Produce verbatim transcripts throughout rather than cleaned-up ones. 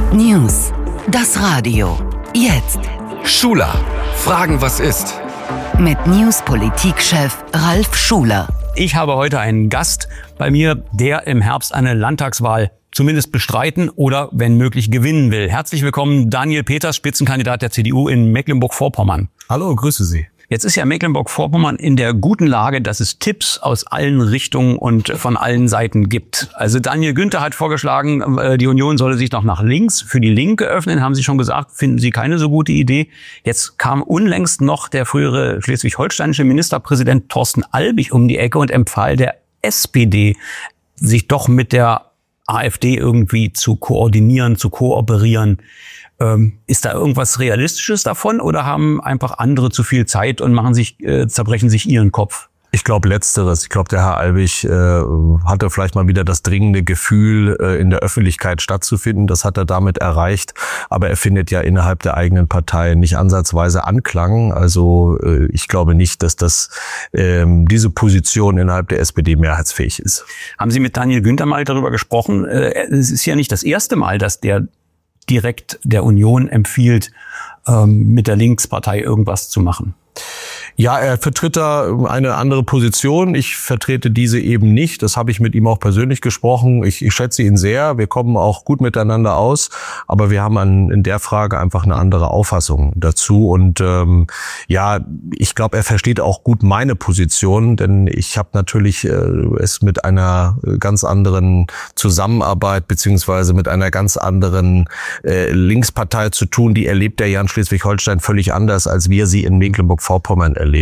News. Das Radio. Jetzt. Schuler. Fragen, was ist? Mit News-Politikchef Ralf Schuler. Ich habe heute einen Gast bei mir, der im Herbst eine Landtagswahl zumindest bestreiten oder, wenn möglich, gewinnen will. Herzlich willkommen, Daniel Peters, Spitzenkandidat der C D U in Mecklenburg-Vorpommern. Hallo, grüße Sie. Jetzt ist ja Mecklenburg-Vorpommern in der guten Lage, dass es Tipps aus allen Richtungen und von allen Seiten gibt. Also Daniel Günther hat vorgeschlagen, die Union solle sich noch nach links für die Linke öffnen. Haben Sie schon gesagt, finden Sie keine so gute Idee. Jetzt kam unlängst noch der frühere schleswig-holsteinische Ministerpräsident Thorsten Albig um die Ecke und empfahl der S P D, sich doch mit der AfD irgendwie zu koordinieren, zu kooperieren. Ähm, ist da irgendwas Realistisches davon oder haben einfach andere zu viel Zeit und machen sich, äh, zerbrechen sich ihren Kopf? Ich glaube Letzteres. Ich glaube, der Herr Albig äh, hatte vielleicht mal wieder das dringende Gefühl, äh, in der Öffentlichkeit stattzufinden. Das hat er damit erreicht. Aber er findet ja innerhalb der eigenen Partei nicht ansatzweise Anklang. Also äh, ich glaube nicht, dass das äh, diese Position innerhalb der S P D mehrheitsfähig ist. Haben Sie mit Daniel Günther mal darüber gesprochen? Äh, es ist ja nicht das erste Mal, dass der direkt der Union empfiehlt, ähm, mit der Linkspartei irgendwas zu machen. Ja, er vertritt da eine andere Position. Ich vertrete diese eben nicht. Das habe ich mit ihm auch persönlich gesprochen. Ich, ich schätze ihn sehr. Wir kommen auch gut miteinander aus. Aber wir haben an, in der Frage einfach eine andere Auffassung dazu. Und ähm, ja, ich glaube, er versteht auch gut meine Position. Denn ich habe natürlich äh, es mit einer ganz anderen Zusammenarbeit beziehungsweise mit einer ganz anderen äh, Linkspartei zu tun. Die erlebt er ja in Schleswig-Holstein völlig anders, als wir sie in Mecklenburg-Vorpommern erleben.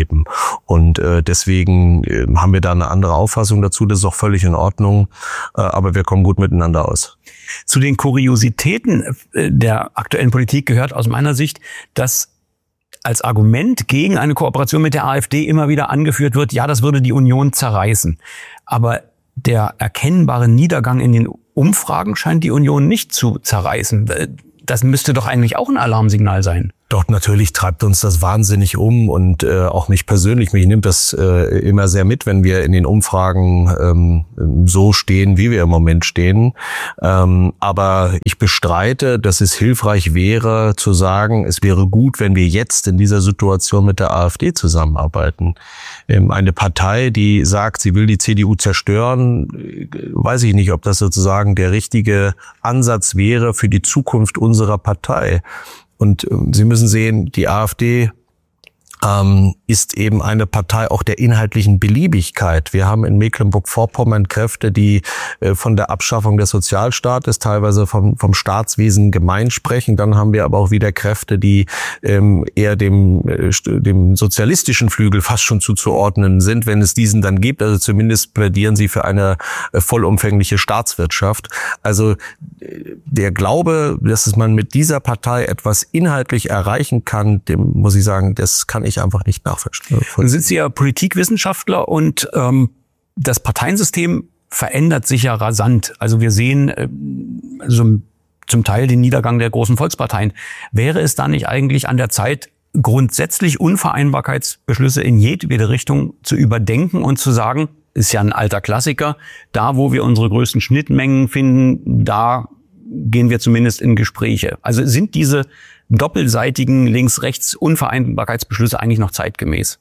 Und äh, deswegen äh, haben wir da eine andere Auffassung dazu. Das ist auch völlig in Ordnung. Äh, aber wir kommen gut miteinander aus. Zu den Kuriositäten der aktuellen Politik gehört aus meiner Sicht, dass als Argument gegen eine Kooperation mit der AfD immer wieder angeführt wird, ja, das würde die Union zerreißen. Aber der erkennbare Niedergang in den Umfragen scheint die Union nicht zu zerreißen. Das müsste doch eigentlich auch ein Alarmsignal sein. Doch, natürlich treibt uns das wahnsinnig um und äh, auch mich persönlich. Mich nimmt das äh, immer sehr mit, wenn wir in den Umfragen ähm, so stehen, wie wir im Moment stehen. Ähm, aber ich bestreite, dass es hilfreich wäre, zu sagen, es wäre gut, wenn wir jetzt in dieser Situation mit der AfD zusammenarbeiten. Ähm, eine Partei, die sagt, sie will die C D U zerstören, äh, weiß ich nicht, ob das sozusagen der richtige Ansatz wäre für die Zukunft unserer Partei. Und ähm, Sie müssen sehen, die AfD ähm, ist eben eine Partei auch der inhaltlichen Beliebigkeit. Wir haben in Mecklenburg-Vorpommern Kräfte, die äh, von der Abschaffung des Sozialstaates, teilweise vom, vom Staatswesen gemein sprechen. Dann haben wir aber auch wieder Kräfte, die ähm, eher dem, äh, dem sozialistischen Flügel fast schon zuzuordnen sind, wenn es diesen dann gibt. Also zumindest plädieren sie für eine äh, vollumfängliche Staatswirtschaft. Also äh, der Glaube, dass man mit dieser Partei etwas inhaltlich erreichen kann, dem muss ich sagen, das kann ich einfach nicht nachvollziehen. Nun sind Sie ja Politikwissenschaftler und ähm, das Parteiensystem verändert sich ja rasant. Also wir sehen äh, so zum Teil den Niedergang der großen Volksparteien. Wäre es da nicht eigentlich an der Zeit, grundsätzlich Unvereinbarkeitsbeschlüsse in jedwede Richtung zu überdenken und zu sagen, ist ja ein alter Klassiker, da wo wir unsere größten Schnittmengen finden, da gehen wir zumindest in Gespräche. Also sind diese doppelseitigen Links-Rechts-Unvereinbarkeitsbeschlüsse eigentlich noch zeitgemäß?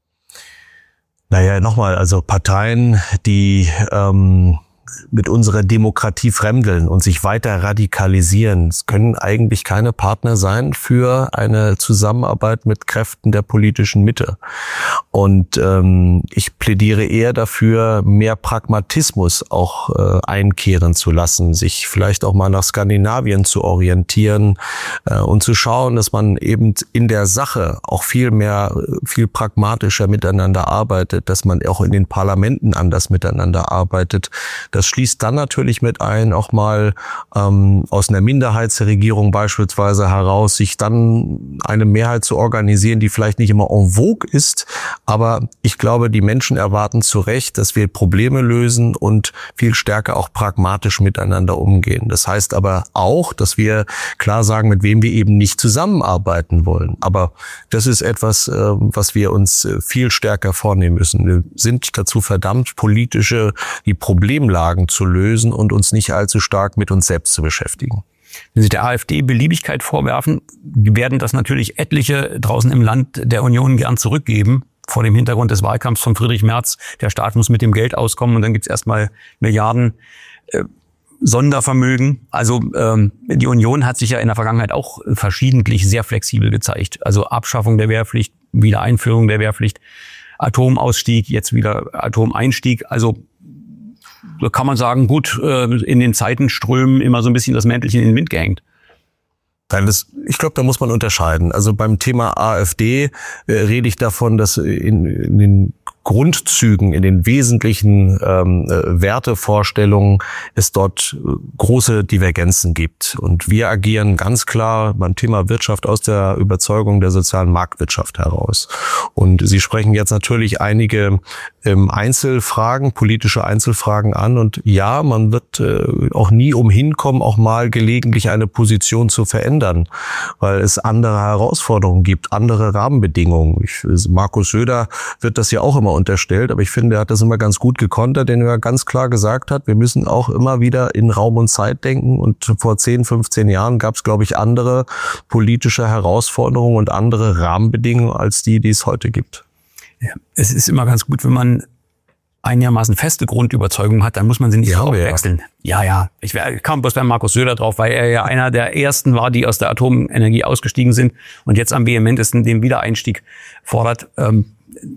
Naja, nochmal, also Parteien, die ähm, mit unserer Demokratie fremdeln und sich weiter radikalisieren, es können eigentlich keine Partner sein für eine Zusammenarbeit mit Kräften der politischen Mitte. Und ähm, ich plädiere eher dafür, mehr Pragmatismus auch äh, einkehren zu lassen, sich vielleicht auch mal nach Skandinavien zu orientieren äh, und zu schauen, dass man eben in der Sache auch viel mehr, viel pragmatischer miteinander arbeitet, dass man auch in den Parlamenten anders miteinander arbeitet. Das schließt dann natürlich mit ein, auch mal ähm, aus einer Minderheitsregierung beispielsweise heraus, sich dann eine Mehrheit zu organisieren, die vielleicht nicht immer en vogue ist, aber ich glaube, die Menschen erwarten zu Recht, dass wir Probleme lösen und viel stärker auch pragmatisch miteinander umgehen. Das heißt aber auch, dass wir klar sagen, mit wem wir eben nicht zusammenarbeiten wollen. Aber das ist etwas, äh, was wir uns viel stärker vornehmen müssen. Wir sind dazu verdammt, politische, die Problemlagen zu lösen und uns nicht allzu stark mit uns selbst zu beschäftigen. Wenn Sie der AfD Beliebigkeit vorwerfen, werden das natürlich etliche draußen im Land der Union gern zurückgeben, vor dem Hintergrund des Wahlkampfs von Friedrich Merz. Der Staat muss mit dem Geld auskommen und dann gibt's erstmal Milliarden äh, Sondervermögen. Also ähm, die Union hat sich ja in der Vergangenheit auch verschiedentlich sehr flexibel gezeigt. Also Abschaffung der Wehrpflicht, Wiedereinführung der Wehrpflicht, Atomausstieg, jetzt wieder Atomeinstieg. Also da kann man sagen, gut, äh, in den Zeitenströmen immer so ein bisschen das Mäntelchen in den Wind gehängt. Nein, das, ich glaube, da muss man unterscheiden. Also beim Thema AfD äh, rede ich davon, dass in, in den Grundzügen, in den wesentlichen ähm, äh, Wertevorstellungen es dort äh, große Divergenzen gibt. Und wir agieren ganz klar beim Thema Wirtschaft aus der Überzeugung der sozialen Marktwirtschaft heraus. Und Sie sprechen jetzt natürlich einige ähm, Einzelfragen, politische Einzelfragen an. Und ja, man wird äh, auch nie umhin kommen, auch mal gelegentlich eine Position zu verändern, weil es andere Herausforderungen gibt, andere Rahmenbedingungen. Ich, Markus Söder wird das ja auch immer unterstellt, aber ich finde, er hat das immer ganz gut gekontert, denn er ganz klar gesagt hat, wir müssen auch immer wieder in Raum und Zeit denken, und vor zehn, fünfzehn Jahren gab es, glaube ich, andere politische Herausforderungen und andere Rahmenbedingungen als die, die es heute gibt. Ja, es ist immer ganz gut, wenn man einigermaßen feste Grundüberzeugung hat, dann muss man sie nicht ja, so wechseln. Ja, ja. Ich kam bloß bei Markus Söder drauf, weil er ja einer der ersten war, die aus der Atomenergie ausgestiegen sind und jetzt am vehementesten den Wiedereinstieg fordert. Ähm,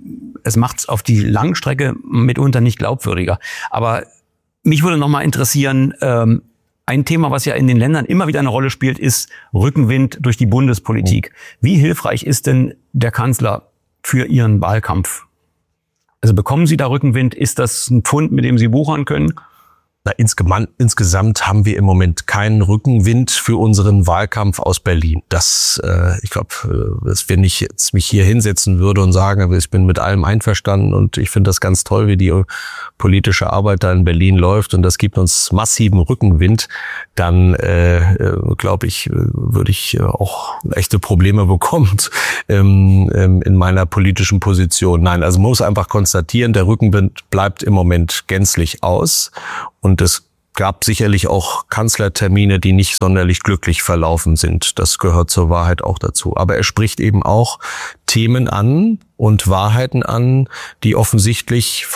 es macht es auf die Langstrecke mitunter nicht glaubwürdiger. Aber mich würde noch mal interessieren, ähm, ein Thema, was ja in den Ländern immer wieder eine Rolle spielt, ist Rückenwind durch die Bundespolitik. Wie hilfreich ist denn der Kanzler für Ihren Wahlkampf? Also bekommen Sie da Rückenwind? Ist das ein Pfund, mit dem Sie wuchern können? Na, insgesamt, insgesamt haben wir im Moment keinen Rückenwind für unseren Wahlkampf aus Berlin. Das, äh, ich glaube, dass wenn ich jetzt mich hier hinsetzen würde und sagen, ich bin mit allem einverstanden und ich finde das ganz toll, wie die politische Arbeit da in Berlin läuft und das gibt uns massiven Rückenwind, dann äh, glaube ich, würde ich auch echte Probleme bekommen ähm, in meiner politischen Position. Nein, also man muss einfach konstatieren, der Rückenwind bleibt im Moment gänzlich aus. Und es gab sicherlich auch Kanzlertermine, die nicht sonderlich glücklich verlaufen sind. Das gehört zur Wahrheit auch dazu. Aber er spricht eben auch Themen an und Wahrheiten an, die offensichtlich